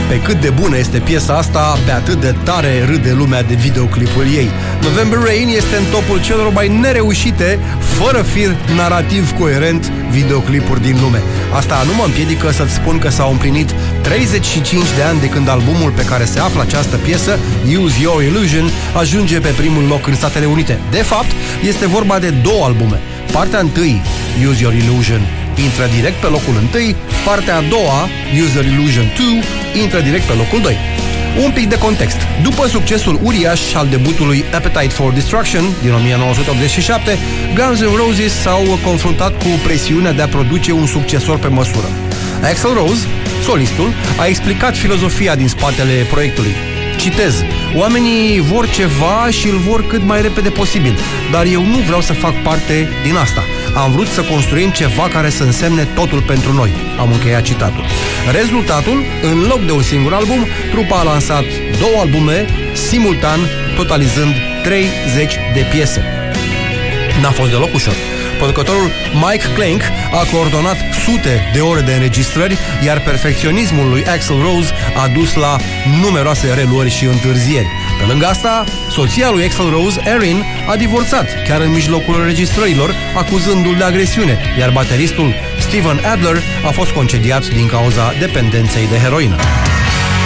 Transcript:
Pe cât de bună este piesa asta, pe atât de tare râde lumea de videoclipul ei. November Rain este în topul celor mai nereușite, fără fir narrativ coerent, videoclipuri din lume. Asta nu mă împiedică să-ți spun că s-au împlinit 35 de ani de când albumul pe care se află această piesă, Use Your Illusion, ajunge pe primul loc în Statele Unite. De fapt, este vorba de două albume. Partea întâi, Use Your Illusion, intră direct pe locul întâi, partea a doua, Use Your Illusion 2, intră direct pe locul 2. Un pic de context. După succesul uriaș al debutului Appetite for Destruction din 1987, Guns N' Roses s-au confruntat cu presiunea de a produce un succesor pe măsură. Axl Rose, solistul, a explicat filozofia din spatele proiectului. Citez: oamenii vor ceva și îl vor cât mai repede posibil, dar eu nu vreau să fac parte din asta. Am vrut să construim ceva care să însemne totul pentru noi. Am încheiat citatul. Rezultatul, în loc de un singur album, trupa a lansat două albume simultan, totalizând 30 de piese. N-a fost deloc ușor. Producătorul Mike Clank a coordonat sute de ore de înregistrări, iar perfecționismul lui Axl Rose a dus la numeroase reluări și întârzieri. Pe lângă asta, soția lui Axl Rose, Erin, a divorțat chiar în mijlocul înregistrărilor, acuzându-l de agresiune, iar bateristul Steven Adler a fost concediat din cauza dependenței de heroină.